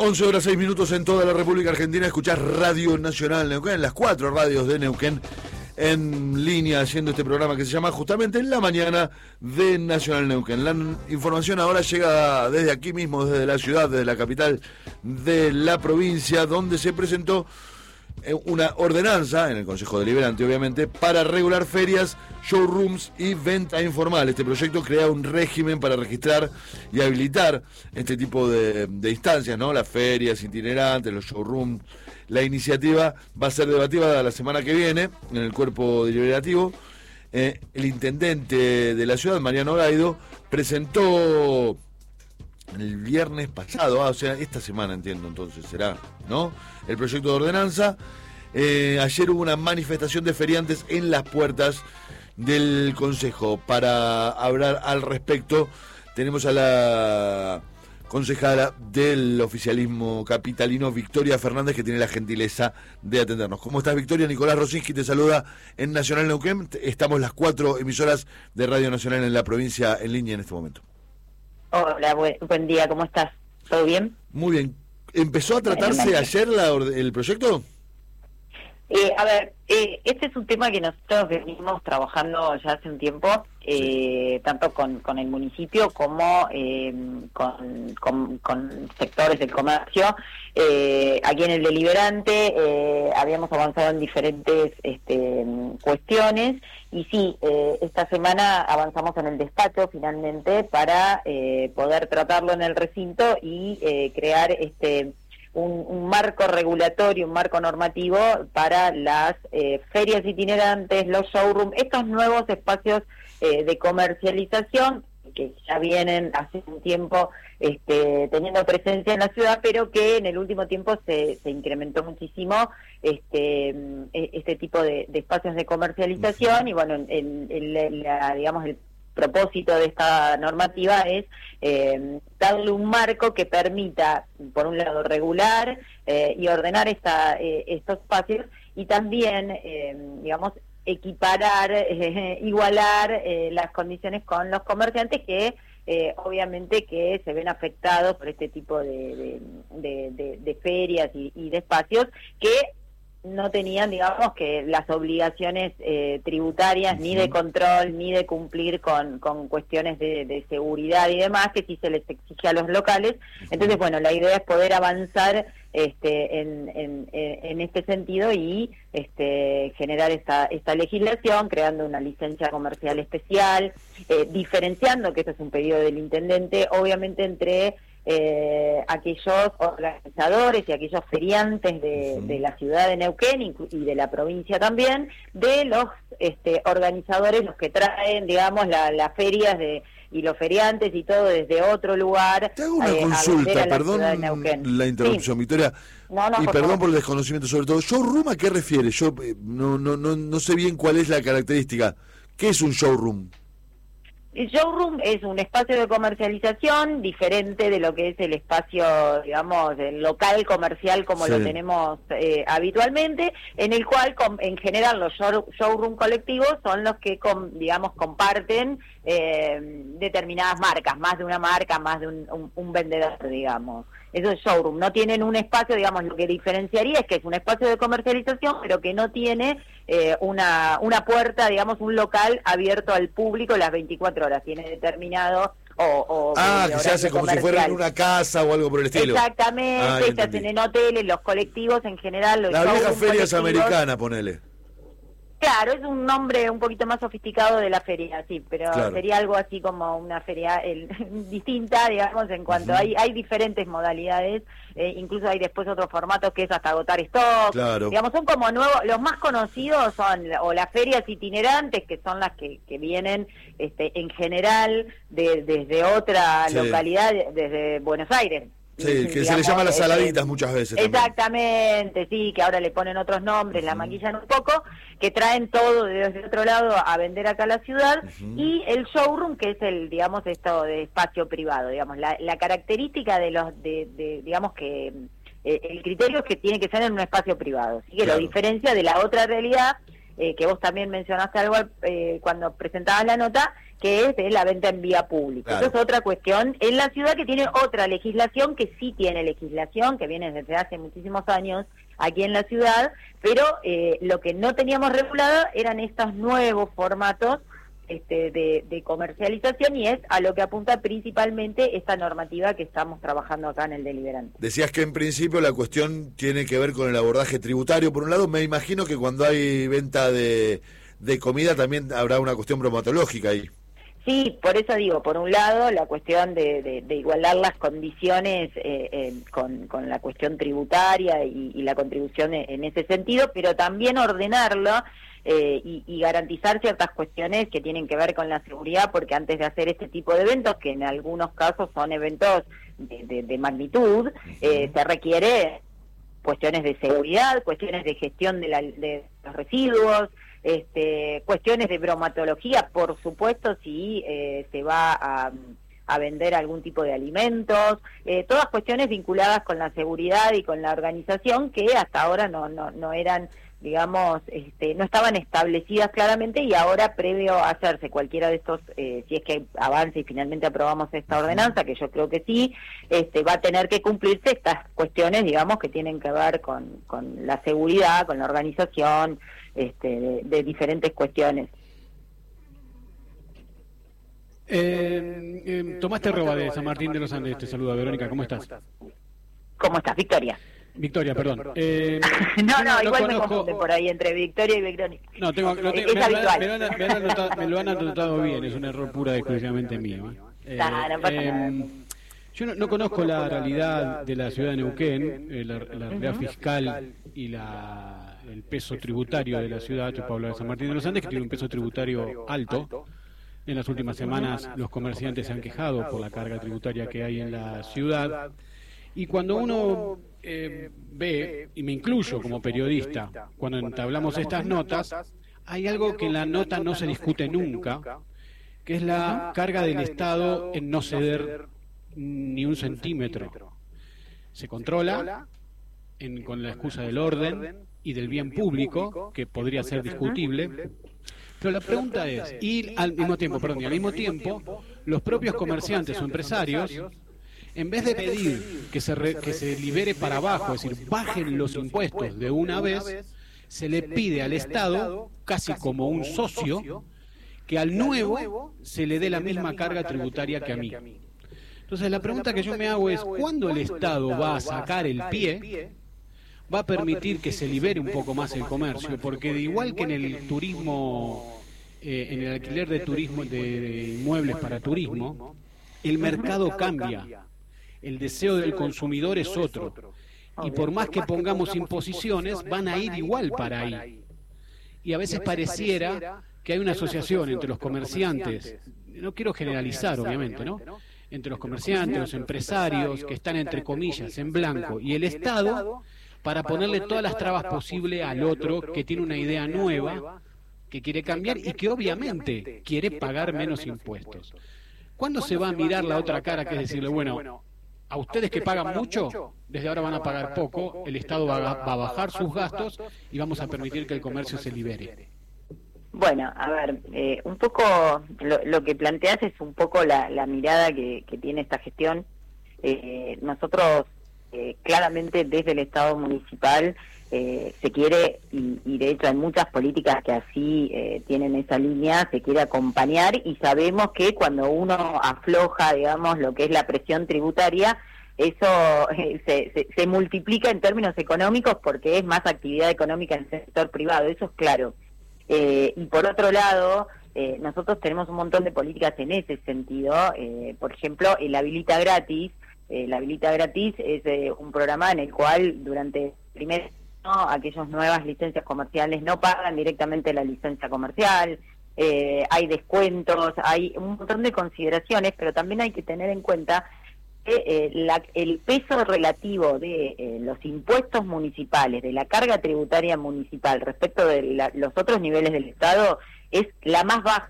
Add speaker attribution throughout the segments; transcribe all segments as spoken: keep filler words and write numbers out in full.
Speaker 1: once horas seis minutos en toda la República Argentina. Escuchás Radio Nacional Neuquén, las cuatro radios de Neuquén en línea, haciendo este programa que se llama justamente En la Mañana de Nacional Neuquén. La información ahora llega desde aquí mismo, desde la ciudad, desde la capital de la provincia, donde se presentó una ordenanza en el Consejo Deliberante, obviamente, para regular ferias, showrooms y venta informal. Este proyecto crea un régimen para registrar y habilitar este tipo de, de instancias, ¿no? Las ferias itinerantes, los showrooms. La iniciativa va a ser debatida la semana que viene en el cuerpo deliberativo. Eh, el intendente de la ciudad, Mariano Gaido, presentó el viernes pasado, ah, o sea, esta semana entiendo entonces será, ¿no? El proyecto de ordenanza. Eh, ayer hubo una manifestación de feriantes en las puertas del Consejo. Para hablar al respecto, tenemos a la concejala del oficialismo capitalino, Victoria Fernández, que tiene la gentileza de atendernos. ¿Cómo estás, Victoria? Nicolás Rosinski te saluda en Nacional Neuquén. Estamos las cuatro emisoras de Radio Nacional en la provincia en línea en este momento.
Speaker 2: Hola, buen, buen día, ¿cómo estás? ¿Todo bien?
Speaker 1: Muy bien. ¿Empezó a tratarse ayer la, el proyecto?
Speaker 2: Eh, a ver, eh, este es un tema que nosotros venimos trabajando ya hace un tiempo, eh, sí. tanto con, con el municipio como eh, con, con, con sectores del comercio. Eh, aquí en el Deliberante eh, habíamos avanzado en diferentes este, cuestiones y sí, eh, esta semana avanzamos en el despacho finalmente para eh, poder tratarlo en el recinto y eh, crear este... Un, un marco regulatorio, un marco normativo para las eh, ferias itinerantes, los showrooms, estos nuevos espacios eh, de comercialización que ya vienen hace un tiempo este, teniendo presencia en la ciudad, pero que en el último tiempo se, se incrementó muchísimo este, este tipo de, de espacios de comercialización. Y bueno, en, en, en la, digamos, el propósito de esta normativa es eh, darle un marco que permita, por un lado, regular eh, y ordenar esta, eh, estos espacios y también, eh, digamos, equiparar, eh, igualar eh, las condiciones con los comerciantes que eh, obviamente que se ven afectados por este tipo de, de, de, de, de ferias y, y de espacios que no tenían, digamos, que las obligaciones eh, tributarias, ni de control, ni de cumplir con, con cuestiones de, de seguridad y demás, que sí se les exige a los locales. Entonces, bueno, la idea es poder avanzar este, en, en, en este sentido y este, generar esta, esta legislación, creando una licencia comercial especial, eh, diferenciando, que este es un pedido del intendente, obviamente entre Eh, aquellos organizadores y aquellos feriantes de, de la ciudad de Neuquén y de la provincia también, de los este, organizadores, los que traen, digamos, las la ferias de y los feriantes y todo desde otro lugar.
Speaker 1: Te hago una eh, consulta, perdón la interrupción, sí. Victoria, no, no, y por perdón favor. por el desconocimiento sobre todo. ¿Showroom a qué refiere? Yo eh, no, no, no, no sé bien cuál es la característica. ¿Qué es un showroom?
Speaker 2: El showroom es un espacio de comercialización diferente de lo que es el espacio, digamos, el local comercial como sí. lo tenemos eh, habitualmente, en el cual, com, en general, los show, showroom colectivos son los que, com, digamos, comparten eh, determinadas marcas, más de una marca, más de un, un, un vendedor, digamos. Eso es showroom. No tienen un espacio, digamos, lo que diferenciaría es que es un espacio de comercialización, pero que no tiene eh, una una puerta, digamos, un local abierto al público las veinticuatro horas. Tiene determinado o, o
Speaker 1: ah, que se hace como comercial. Si fuera en una casa o algo por el estilo.
Speaker 2: Exactamente, ah, se hacen en hoteles, los colectivos en general. Los
Speaker 1: Las viejas ferias americanas, ponele.
Speaker 2: Claro, es un nombre un poquito más sofisticado de la feria, sí, pero claro. sería algo así como una feria el, distinta, digamos, en cuanto uh-huh. hay hay diferentes modalidades, eh, incluso hay después otros formatos que es hasta agotar stock,
Speaker 1: claro.
Speaker 2: digamos, son como nuevos, los más conocidos son o las ferias itinerantes, que son las que, que vienen este, en general de, desde otra sí. localidad, desde Buenos Aires.
Speaker 1: Sí, que digamos, se le llama las saladitas eh, muchas veces.
Speaker 2: Exactamente, también. Sí, que ahora le ponen otros nombres, uh-huh. la maquillan un poco, que traen todo desde otro lado a vender acá a la ciudad, uh-huh. y el showroom, que es el, digamos, esto de espacio privado, digamos, la, la característica de los, de, de digamos que, eh, el criterio es que tiene que ser en un espacio privado, así que claro. lo diferencia de la otra realidad, eh, que vos también mencionaste algo eh, cuando presentabas la nota, que es de la venta en vía pública.
Speaker 1: Claro.
Speaker 2: Eso es otra cuestión en la ciudad que tiene otra legislación, que sí tiene legislación, que viene desde hace muchísimos años aquí en la ciudad, pero eh, lo que no teníamos regulado eran estos nuevos formatos este, de, de comercialización, y es a lo que apunta principalmente esta normativa que estamos trabajando acá en el deliberante.
Speaker 1: Decías que en principio la cuestión tiene que ver con el abordaje tributario. Por un lado, me imagino que cuando hay venta de, de comida también habrá una cuestión bromatológica ahí.
Speaker 2: Sí, por eso digo, por un lado, la cuestión de, de, de igualar las condiciones eh, eh, con, con la cuestión tributaria y, y la contribución en, en ese sentido, pero también ordenarlo eh, y, y garantizar ciertas cuestiones que tienen que ver con la seguridad, porque antes de hacer este tipo de eventos, que en algunos casos son eventos de, de, de magnitud, eh, se requiere cuestiones de seguridad, cuestiones de gestión de, la, de los residuos, este, cuestiones de bromatología, por supuesto, si eh, se va a, a vender algún tipo de alimentos, eh, todas cuestiones vinculadas con la seguridad y con la organización que hasta ahora no, no, no eran, digamos, este, no estaban establecidas claramente, y ahora, previo a hacerse cualquiera de estos, eh, si es que avance y finalmente aprobamos esta ordenanza, que yo creo que sí, este, va a tener que cumplirse estas cuestiones, digamos, que tienen que ver con, con la seguridad, con la organización, este, de, de diferentes cuestiones.
Speaker 3: Eh, eh, Tomás Terroba de San Martín de los Andes te saluda. Verónica, ¿cómo estás?
Speaker 2: ¿Cómo estás, Victoria?
Speaker 3: Victoria, perdón. Eh,
Speaker 2: no, no,
Speaker 3: no
Speaker 2: igual
Speaker 3: conozco...
Speaker 2: me confunde por ahí entre Victoria y Verónica.
Speaker 3: No, tengo, lo tengo,
Speaker 2: es
Speaker 3: me,
Speaker 2: habitual.
Speaker 3: me, lo han, me, lo han anotado, me lo han anotado bien, es un error pura y exclusivamente mío. ¿eh?
Speaker 2: Nah, no pasa
Speaker 3: eh,
Speaker 2: nada.
Speaker 3: Yo no, no conozco la realidad de la ciudad de Neuquén, eh, la, la realidad fiscal y la, el peso tributario de la ciudad. Yo puedo hablar de San Martín de los Andes, que tiene un peso tributario alto. En las últimas semanas los comerciantes se han quejado por la carga tributaria que hay en la ciudad. Y cuando uno eh, ve, y me incluyo como periodista, cuando entablamos estas notas, hay algo que en la nota no se discute nunca, que es la carga del Estado en no ceder ni un centímetro. Se controla en, con la excusa del orden y del bien público, que podría ser discutible. Pero la pregunta es, y al mismo tiempo, perdón, y al mismo tiempo, los propios comerciantes o empresarios, en vez de pedir que se, re, que se libere para abajo, es decir, bajen los impuestos de una vez, se le pide al Estado, casi como un socio, que al nuevo se le dé la misma carga tributaria que a mí. Entonces la pregunta que yo me hago es, ¿cuándo el Estado va a sacar el pie, va a permitir que se libere un poco más el comercio? Porque de igual que en el turismo, eh, en el alquiler de turismo, de, de inmuebles para turismo, el mercado cambia, el deseo del consumidor es otro, y por más que pongamos imposiciones, van a ir igual para ahí. Y a veces pareciera que hay una asociación entre los comerciantes, no quiero generalizar obviamente, ¿no?, entre los comerciantes, los empresarios, que están entre comillas en blanco, y el Estado, para ponerle todas las trabas posibles al otro que tiene una idea nueva, que quiere cambiar y que obviamente quiere pagar menos impuestos. ¿Cuándo se va a mirar la otra cara, que es decirle, bueno, a ustedes que pagan mucho, desde ahora van a pagar poco, el Estado va a, va a bajar sus gastos y vamos a permitir que el comercio se libere?
Speaker 2: Bueno, a ver, eh, un poco lo, lo que planteas es un poco la, la mirada que, que tiene esta gestión. Eh, nosotros, eh, claramente desde el Estado municipal, eh, se quiere, y, y de hecho hay muchas políticas que así eh, tienen esa línea, se quiere acompañar, y sabemos que cuando uno afloja, digamos, lo que es la presión tributaria, eso eh, se, se, se multiplica en términos económicos porque es más actividad económica en el sector privado, eso es claro. Eh, y por otro lado, eh, nosotros tenemos un montón de políticas en ese sentido. Eh, por ejemplo, el Habilita Gratis. Eh, el Habilita Gratis es eh, un programa en el cual durante el primer año aquellas nuevas licencias comerciales no pagan directamente la licencia comercial. Eh, hay descuentos, hay un montón de consideraciones, pero también hay que tener en cuenta que eh, la, el peso relativo de eh, los impuestos municipales, de la carga tributaria municipal respecto de la, los otros niveles del Estado, es la más baja.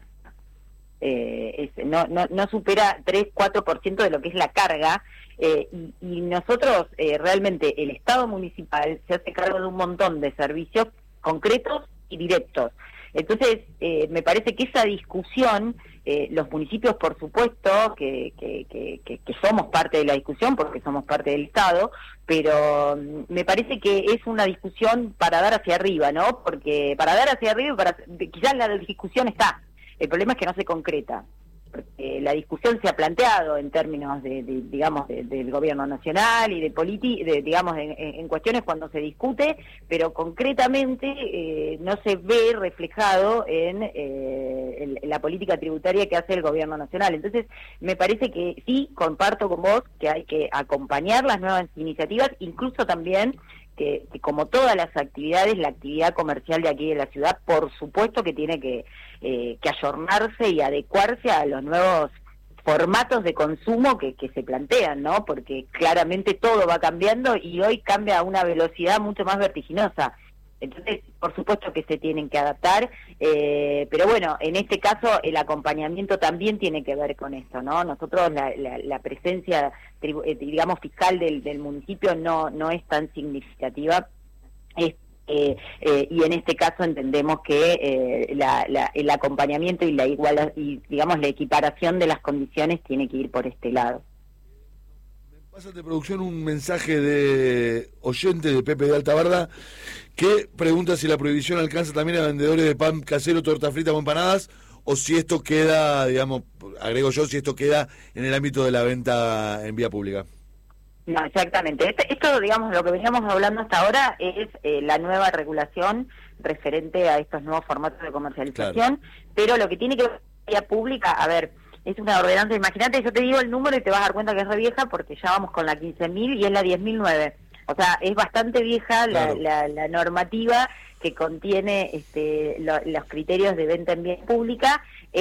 Speaker 2: Eh, es, no, no, no supera tres cuatro por ciento de lo que es la carga, eh, y, y nosotros eh, realmente el Estado municipal se hace cargo de un montón de servicios concretos y directos. Entonces, eh, me parece que esa discusión, eh, los municipios, por supuesto, que, que, que, que, que somos parte de la discusión, porque somos parte del Estado, pero um, me parece que es una discusión para dar hacia arriba, ¿no? Porque para dar hacia arriba, para quizás la discusión está, el problema es que no se concreta. Eh, la discusión se ha planteado en términos de, de digamos de, del gobierno nacional y de política, de, digamos en, en cuestiones cuando se discute, pero concretamente eh, no se ve reflejado en, eh, en, en la política tributaria que hace el gobierno nacional. Entonces me parece que sí, comparto con vos que hay que acompañar las nuevas iniciativas, incluso también Que, que como todas las actividades, la actividad comercial de aquí de la ciudad, por supuesto que tiene que, eh, que ayornarse y adecuarse a los nuevos formatos de consumo que, que se plantean, ¿no? Porque claramente todo va cambiando y hoy cambia a una velocidad mucho más vertiginosa. Entonces, por supuesto que se tienen que adaptar, eh, pero bueno, en este caso el acompañamiento también tiene que ver con esto, ¿no? Nosotros la, la, la presencia, digamos, fiscal del, del municipio no no es tan significativa, es, eh, eh, y en este caso entendemos que eh, la, la, el acompañamiento y la igual y digamos la equiparación de las condiciones tiene que ir por este lado.
Speaker 1: Pasa de producción un mensaje de oyente de Pepe de Altabarda que pregunta si la prohibición alcanza también a vendedores de pan casero, torta frita o empanadas, o si esto queda, digamos, agrego yo, si esto queda en el ámbito de la venta en vía pública.
Speaker 2: No, exactamente. Esto, esto digamos, lo que veníamos hablando hasta ahora es eh, la nueva regulación referente a estos nuevos formatos de comercialización, claro. Pero lo que tiene que ver con la vía pública, a ver, es una ordenanza, imagínate, yo te digo el número y te vas a dar cuenta que es re vieja porque ya vamos con la quince mil y es la diez mil nueve. O sea, es bastante vieja la, claro. la, la normativa que contiene este, lo, los criterios de venta en vía pública.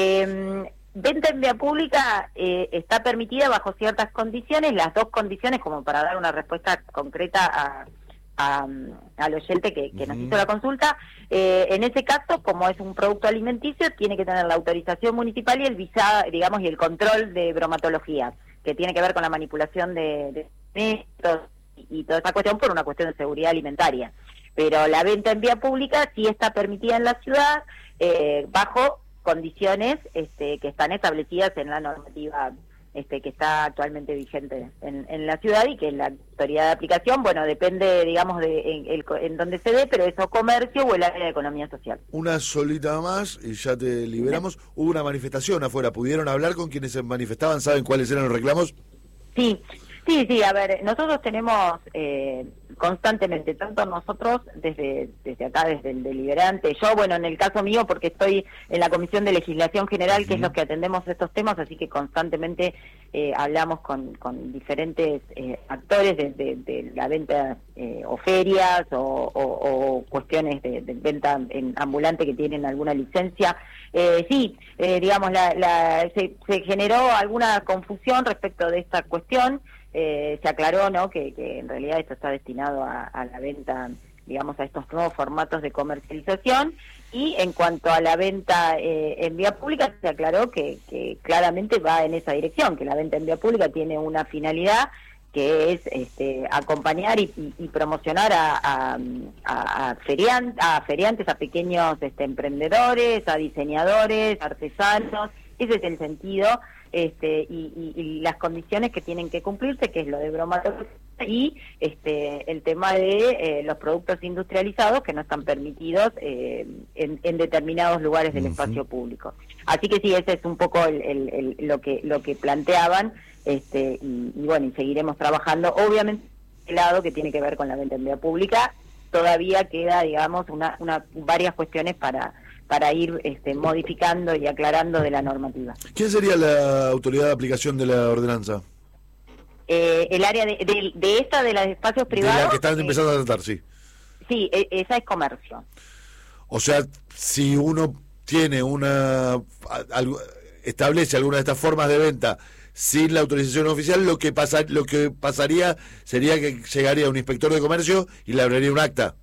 Speaker 2: Eh, venta en vía pública eh, está permitida bajo ciertas condiciones, las dos condiciones, como para dar una respuesta concreta a... A, al oyente que, que nos hizo la consulta, eh, en ese caso, como es un producto alimenticio, tiene que tener la autorización municipal y el visado, digamos, y el control de bromatología, que tiene que ver con la manipulación de, de y, y toda esa cuestión por una cuestión de seguridad alimentaria. Pero la venta en vía pública sí está permitida en la ciudad, eh, bajo condiciones este, que están establecidas en la normativa Este, que está actualmente vigente en, en la ciudad y que en la autoridad de aplicación, bueno, depende, digamos, de en, el, en dónde se dé, pero eso comercio o el área de economía social.
Speaker 1: Una solita más y ya te liberamos. Sí. Hubo una manifestación afuera, ¿pudieron hablar con quienes se manifestaban? ¿Saben cuáles eran los reclamos?
Speaker 2: Sí, sí, sí, a ver, nosotros tenemos eh, constantemente, tanto nosotros desde desde acá, desde el deliberante, yo, bueno, en el caso mío, porque estoy en la Comisión de Legislación General, uh-huh. que es los que atendemos estos temas, así que constantemente eh, hablamos con, con diferentes eh, actores de, de, de la venta eh, o ferias o, o, o cuestiones de, de venta en ambulante que tienen alguna licencia. Eh, sí, eh, digamos, la, la, se, se generó alguna confusión respecto de esta cuestión. Eh, se aclaró, ¿no?, que, que en realidad esto está destinado a, a la venta, digamos, a estos nuevos formatos de comercialización, y en cuanto a la venta eh, en vía pública, se aclaró que, que claramente va en esa dirección, que la venta en vía pública tiene una finalidad que es este, acompañar y, y, y promocionar a, a, a, a, ferian, a feriantes, a pequeños este, emprendedores, a diseñadores, artesanos. Ese es el sentido. Este, y, y, y las condiciones que tienen que cumplirse, que es lo de bromatología y este, el tema de eh, los productos industrializados que no están permitidos eh, en, en determinados lugares del uh-huh. espacio público. Así que sí, ese es un poco el, el, el, lo que lo que planteaban, este, y, y bueno, y seguiremos trabajando. Obviamente, el lado que tiene que ver con la venta en vía pública, todavía queda, digamos, una, una varias cuestiones para para ir este, modificando y aclarando de la normativa.
Speaker 1: ¿Quién sería la autoridad de aplicación de la ordenanza?
Speaker 2: Eh, el área de, de, de esta, de los espacios privados...
Speaker 1: De la que están empezando
Speaker 2: eh,
Speaker 1: a tratar, sí.
Speaker 2: Sí, e, esa es comercio.
Speaker 1: O sea, si uno tiene una... Algo, establece alguna de estas formas de venta sin la autorización oficial, lo que pasa, lo que pasaría sería que llegaría un inspector de comercio y le abriría un acta.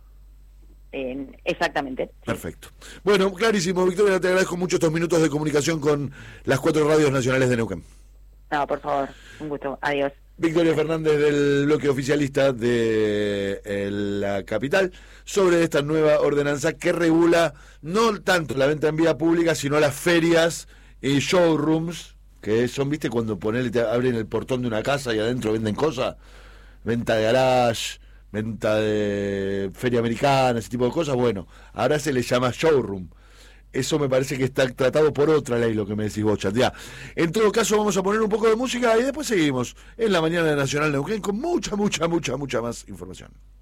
Speaker 2: Eh, exactamente.
Speaker 1: Perfecto. Bueno, clarísimo, Victoria, te agradezco mucho estos minutos de comunicación con las cuatro radios nacionales de Neuquén.
Speaker 2: No, por favor, un gusto. Adiós.
Speaker 1: Victoria Fernández del bloque oficialista de eh, la capital sobre esta nueva ordenanza que regula no tanto la venta en vía pública, sino las ferias y showrooms, que son, viste, cuando ponele, te abren el portón de una casa y adentro venden cosas, venta de garage, venta de feria americana, ese tipo de cosas. Bueno, ahora se le llama showroom. Eso me parece que está tratado por otra ley, lo que me decís vos, Chatea. En todo caso, vamos a poner un poco de música y después seguimos en la mañana de Nacional Neuquén con mucha, mucha, mucha, mucha más información.